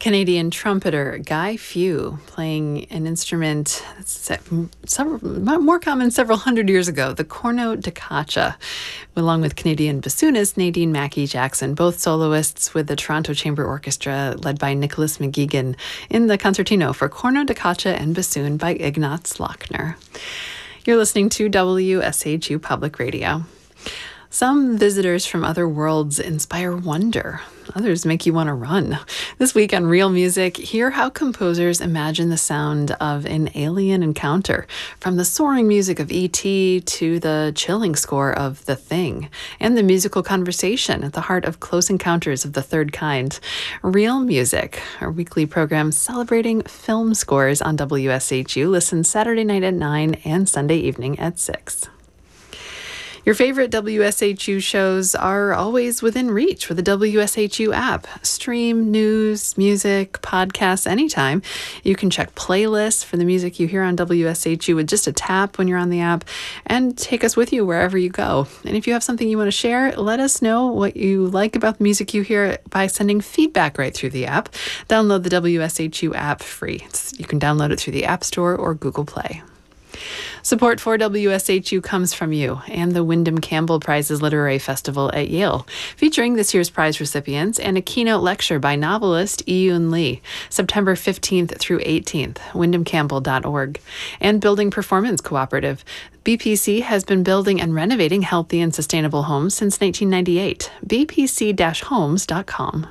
Canadian trumpeter Guy Few playing an instrument that's more common several hundred years ago, the corno da caccia, along with Canadian bassoonist Nadine Mackie-Jackson, both soloists with the Toronto Chamber Orchestra led by Nicholas McGeegan in the concertino for corno da caccia and bassoon by Ignaz Lochner. You're listening to WSHU Public Radio. Some visitors from other worlds inspire wonder. Others make you want to run. This week on Real Music, hear how composers imagine the sound of an alien encounter, from the soaring music of E.T. to the chilling score of The Thing, and the musical conversation at the heart of Close Encounters of the Third Kind. Real Music, our weekly program celebrating film scores on WSHU. Listen Saturday night at 9 and Sunday evening at 6. Your favorite WSHU shows are always within reach with the WSHU app. Stream news, music, podcasts anytime. You can check playlists for the music you hear on WSHU with just a tap when you're on the app, and take us with you wherever you go. And if you have something you want to share, let us know what you like about the music you hear by sending feedback right through the app. Download the WSHU app free. You can download it through the App Store or Google Play. Support for WSHU comes from you and the Wyndham Campbell Prizes Literary Festival at Yale, featuring this year's prize recipients and a keynote lecture by novelist Iyun Lee, September 15th through 18th, wyndhamcampbell.org, and Building Performance Cooperative. BPC has been building and renovating healthy and sustainable homes since 1998. bpc-homes.com.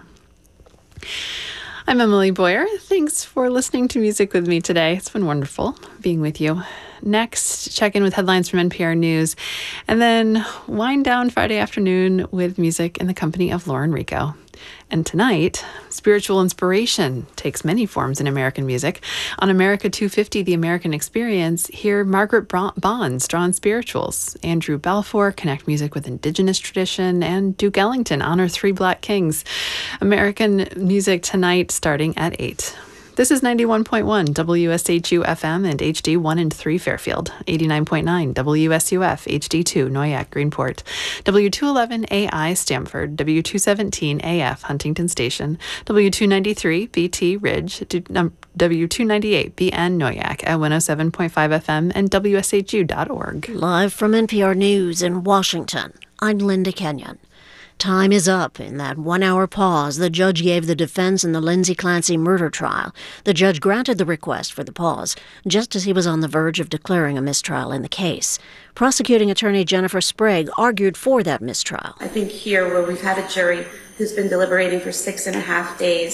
I'm Emily Boyer. Thanks for listening to music with me today. It's been wonderful being with you. Next, check in with headlines from NPR News, and then wind down Friday afternoon with music in the company of Lauren Rico. And tonight, spiritual inspiration takes many forms in American music. On America 250, The American Experience, hear Margaret Bonds draw on spirituals, Andrew Balfour connect music with indigenous tradition, and Duke Ellington honor 3 Black kings. American music tonight starting at 8. This is 91.1 WSHU FM and HD 1 and 3 Fairfield, 89.9 WSUF HD2 Noyac Greenport, W211 AI Stamford, W217 AF Huntington Station, W293 BT Ridge, W298 BN Noyac at 107.5 FM and WSHU.org. Live from NPR News in Washington, I'm Linda Kenyon. Time is up. In that 1-hour pause the judge gave the defense in the Lindsay Clancy murder trial. The judge granted the request for the pause, just as he was on the verge of declaring a mistrial in the case. Prosecuting attorney Jennifer Sprague argued for that mistrial. I think here, where we've had a jury who's been deliberating for 6.5 days,